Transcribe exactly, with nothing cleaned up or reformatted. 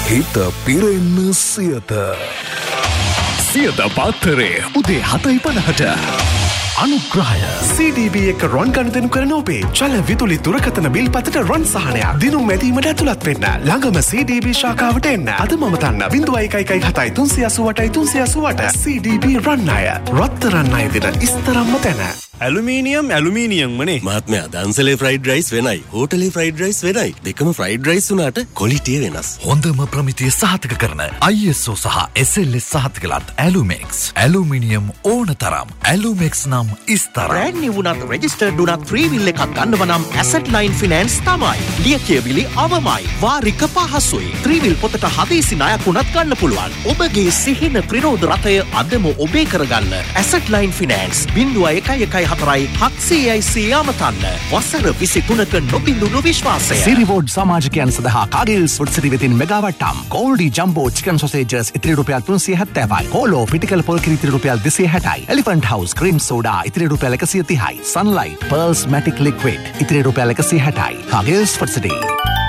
හිත පිරෙන්න සියත. සියත පාත්තරේ උදේ හතයි පනහට. අනුග්‍රහය සී ඩී බී එක රොන් ගනුදෙනු කරන ඔබේ චල විදුලි දුරකථන බිල් පතට රොන් සහනයක් දිනුම් මැදීමට ඇතුළත් වෙන්න. ළඟම සී ඩී බී ශාඛාවට එන්න. අද මම තන්න බිංදුව එකයි එකයි හතයි තුන්සිය අසූ අටයි තුන්සිය අසූ අට. සී ඩී බී රන් අය රත්තරන් අය දෙන ඉස්තරම්ම තැන. ඇලුමිනියම් ඇලුමිනියම් මනේ මහත්මයා දන්සලේ ෆ්‍රයිඩ් රයිස් වෙනයි හෝටලේ ෆ්‍රයිඩ් රයිස් වෙනයි දෙකම ෆ්‍රයිඩ් රයිස් වුණාට ක්වොලිටිය වෙනස්. හොඳම ප්‍රමිතිය සහතික කරන ආයි එස් ඕ සහ එස් එල් එස් සහතිකලත් ඇලුමෙක්ස්. ඇලුමිනියම් ඕන තරම් ඇලුමෙක්ස් නම් ඉස්තරම්. බ්‍රෑන්ඩ් නිව් වුණත් රෙජිස්ටර්ඩ් වුණත් ෆ්‍රී විල් එකක් ගන්නව නම් ඇසට් ලයින් ෆිනෑන්ස් තමයි. ලියකියවිලි අවමයි. වාරික පහසුයි. ත්‍රී විල් පොතට හදිසි ණයක් වුණත් ගන්න පුළුවන්. ඔබගේ සිහින ත්‍රිරෝධ රථය අදම ඔබේ කරගන්න. ඇසට් ලයින් ෆිනෑන්ස් බිංදුව එකයි එකයි හතරයි හත්සියයි සිය අමතන්න. වසර විසි තුනක නොබිඳුණු විශ්වාසය. සිරිවෝඩ් සමාජිකයන් සඳහා කාගිල්ස් ෆුඩ් සිටි වෙතින් මෙගාවට්ටම්. ගෝල්ඩි ජම්බෝ චිකන් සොසේජස් ඉතිරි රුපියල් තුන්සිය හැත්තෑවයි. හෝලෝ පිටිකල් පොල් කිරි ඉතිරි රුපියල් දෙසිය හැටයි. එලිෆන්ට් හවුස් ක්‍රීම් සෝඩා ඉතිරි රුපියල් එකසිය තිහයි. සන්ලයිට් පර්ල්ස් මැටික් ලික්විඩ් ඉතිරි රුපියල් එකසිය හැටයි. කාගිල්ස් ෆුඩ් සිටි.